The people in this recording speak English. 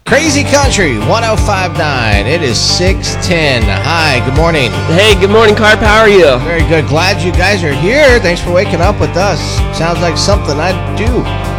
Crazy Country 1059. It is 6:10. Hi, good morning. Hey, good morning, Carp. How are you? Very good. Glad you guys are here. Thanks for waking up with us. Sounds like something I do.